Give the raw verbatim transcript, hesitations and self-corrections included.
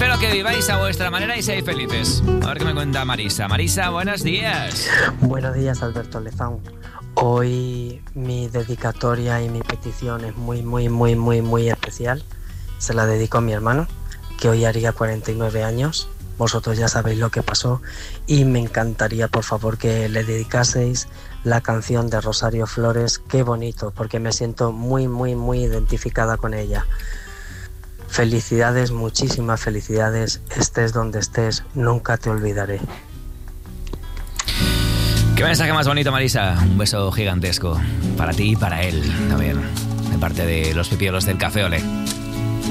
Espero que viváis a vuestra manera y seáis felices. A ver qué me cuenta Marisa. Marisa, buenos días. Buenos días, Alberto Lezán. Hoy mi dedicatoria y mi petición es muy, muy, muy, muy, muy especial. Se la dedico a mi hermano, que hoy haría cuarenta y nueve años. Vosotros ya sabéis lo que pasó y me encantaría, por favor, que le dedicaseis la canción de Rosario Flores, Qué bonito, porque me siento muy, muy, muy identificada con ella. Felicidades, muchísimas felicidades, estés donde estés, nunca te olvidaré. Qué mensaje más bonito, Marisa. Un beso gigantesco para ti y para él también, de parte de los pipiolos del Café Olé.